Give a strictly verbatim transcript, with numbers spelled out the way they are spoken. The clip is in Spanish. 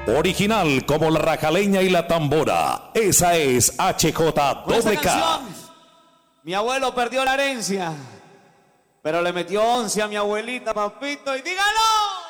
Original como la rajaleña y la tambora. Esa es H J Con esta K. canción, mi abuelo perdió la herencia, pero le metió once a mi abuelita, papito, y dígalo.